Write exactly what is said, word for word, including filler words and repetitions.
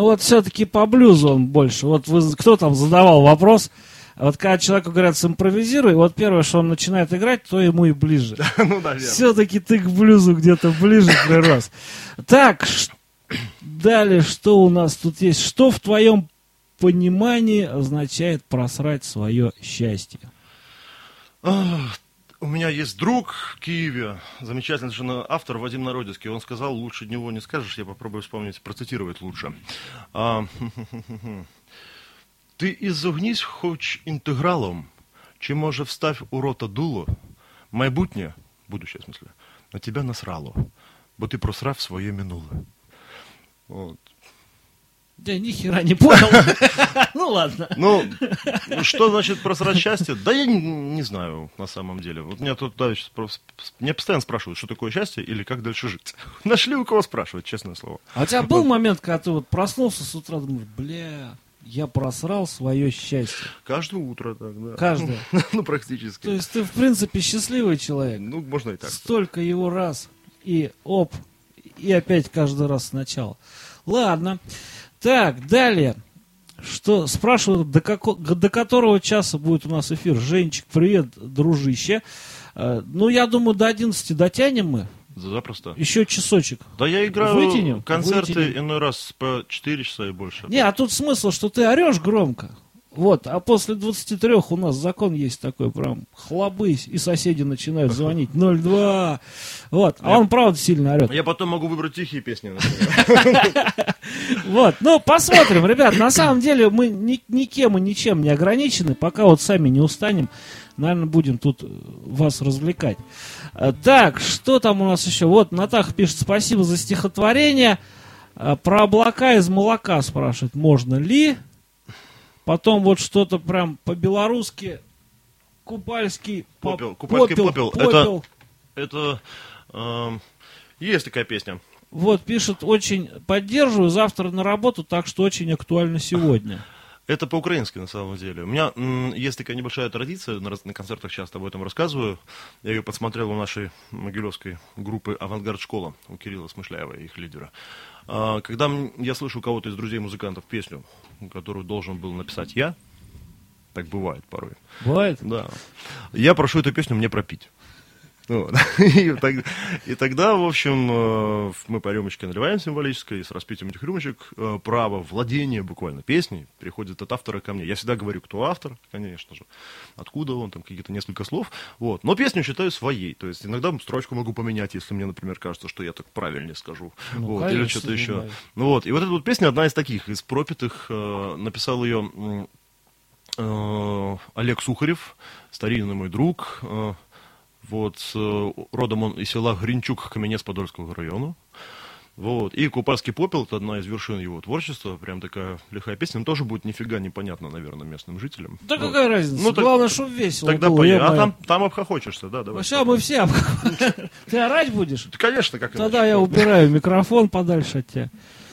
вот все-таки по блюзу он больше. Вот вы, кто там задавал вопрос? Вот когда человеку говорят, симпровизируй, вот первое, что он начинает играть, то ему и ближе. Ну, наверное. Все-таки ты к блюзу где-то ближе прирос. Так, далее, что у нас тут есть? Что в твоем понимании означает просрать свое счастье? У меня есть друг в Киеве, замечательный совершенно автор Вадим Народецкий. Он сказал, лучше него не скажешь, я попробую вспомнить, процитировать лучше. А, Ти ізогнись хоч інтегралом, чи може вставь у рота дуло, майбутнє, будущее в смысле, на тебя насрало, бо ти просрав своє минуле. Вот. Да ни хера не понял. Ну ладно. Ну, что значит просрать счастье? Да я не, не знаю, на самом деле. Вот меня тут товарищ, меня постоянно спрашивают, что такое счастье или как дальше жить. Нашли у кого спрашивать, честное слово. А у тебя был момент, когда ты вот проснулся с утра, думаешь, бля, я просрал свое счастье? Каждое утро так, да. Каждое? Ну, практически. То есть ты, в принципе, счастливый человек? Ну, можно и так. Столько его раз, и оп, и опять каждый раз сначала. Ладно. Так, далее. Что спрашивают, до, како, до которого часа будет у нас эфир? Женечек, привет, дружище. Э, ну, я думаю, до одиннадцати дотянем мы. Запросто. Еще часочек. Да я играю Вытянем, концерты вытянем. иной раз по четыре часа и больше. Не, а тут смысл, что ты орешь громко. Вот, а после двадцати трёх у нас закон есть такой, прям хлобысь, и соседи начинают звонить ноль два. Вот, а он правда сильно орет. Я потом могу выбрать тихие песни. Вот, ну посмотрим, ребят, на самом деле мы ни, никем и ничем не ограничены, пока вот сами не устанем, наверное, будем тут вас развлекать. Так, что там у нас еще? Вот, Натаха пишет, спасибо за стихотворение. Про облака из молока спрашивает, можно ли? Потом вот что-то прям по-белорусски, купальский попел. Купальский попел. попел. Это, это э, есть такая песня. Вот, пишет, очень поддерживаю, завтра на работу, так что очень актуально сегодня. Это по-украински, на самом деле. У меня м, есть такая небольшая традиция, на, на концертах часто об этом рассказываю. Я ее подсмотрел у нашей могилевской группы «Авангард Школа», у Кирилла Смышляева, их лидера. А, когда я слышу у кого-то из друзей-музыкантов песню, которую должен был написать я, так бывает порой. Бывает? Да. Я прошу эту песню мне пропить. Вот. И, так, и тогда, в общем, мы по рюмочке наливаем символической, и с распитием этих рюмочек право владения буквально песней приходит от автора ко мне. Я всегда говорю, кто автор, конечно же, откуда он, там какие-то несколько слов. Вот. Но песню считаю своей. То есть иногда строчку могу поменять, если мне, например, кажется, что я так правильнее скажу. Ну, вот. конечно, Или что-то еще. знаю. Ну, вот. И вот эта вот песня одна из таких, из пропитых. Э, написал ее э, Олег Сухарев, старинный мой друг. Э, Вот, родом он из села Гринчук, Каменец-Подольского района. Вот. И «Купальский попел» — это одна из вершин его творчества. Прям такая лихая песня. Но тоже будет нифига непонятно, наверное, местным жителям. Да вот. какая разница? Ну, главное, так, чтобы весело тогда было. поедем. А там, там обхохочешься, да, давай. Сейчас мы все обхохочемся. Ты орать будешь? Конечно, как Тогда иначе. я убираю микрофон подальше от тебя.